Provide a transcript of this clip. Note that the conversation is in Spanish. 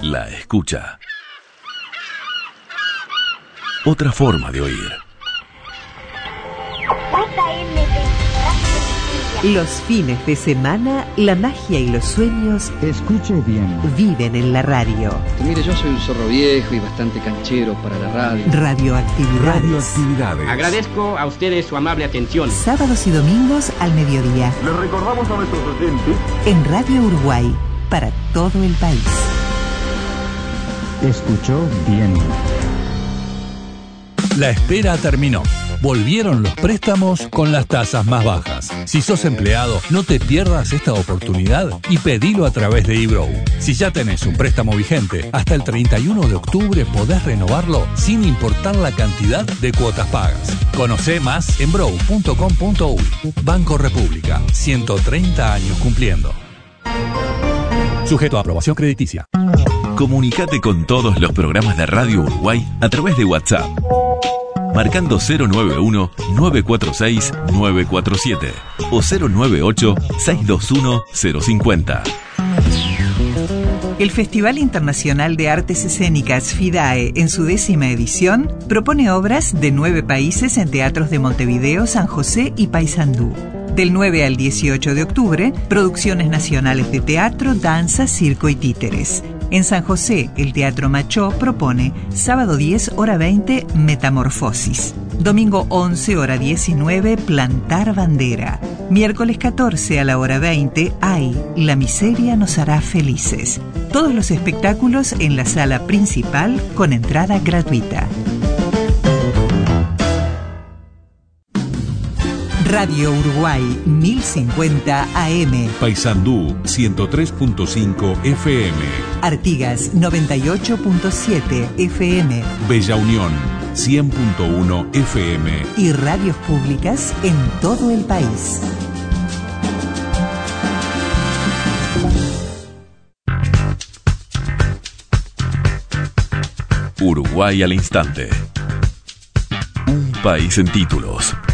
la escucha. Otra forma de oír. Los fines de semana, la magia y los sueños, escuche bien, viven en la radio. Mire, yo soy un zorro viejo y bastante canchero para la radio. Radioactividades. Agradezco a ustedes su amable atención. Sábados y domingos al mediodía. Les recordamos a nuestros oyentes en Radio Uruguay, para todo el país. Escuchó bien. La espera terminó. Volvieron los préstamos con las tasas más bajas. Si sos empleado, no te pierdas esta oportunidad y pedilo a través de eBrow. Si ya tenés un préstamo vigente, hasta el 31 de octubre podés renovarlo sin importar la cantidad de cuotas pagas. Conocé más en brow.com.uy. Banco República, 130 años cumpliendo. Sujeto a aprobación crediticia. Comunicate con todos los programas de Radio Uruguay a través de WhatsApp. Marcando 091-946-947 o 098-621-050. El Festival Internacional de Artes Escénicas FIDAE, en su 10ª edición, propone obras de 9 países en teatros de Montevideo, San José y Paysandú. Del 9 al 18 de octubre, producciones nacionales de teatro, danza, circo y títeres. En San José, el Teatro Machó propone sábado 10, hora 20, Metamorfosis. Domingo 11, hora 19, Plantar Bandera. Miércoles 14 a la hora 20, Ay, la miseria nos hará felices. Todos los espectáculos en la sala principal con entrada gratuita. Radio Uruguay 1050 AM. Paysandú 103.5 FM. Artigas 98.7 FM. Bella Unión 100.1 FM. Y radios públicas en todo el país. Uruguay al instante. Un país en títulos.